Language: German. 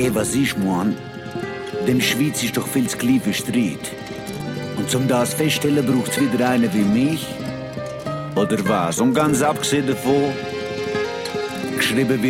verstehen, was ich mein? Dem Schweiz ist doch viel zu klein für Streit. Und zum das feststellen, braucht's wieder einen wie mich? Oder was? Und ganz abgesehen davon, geschrieben wird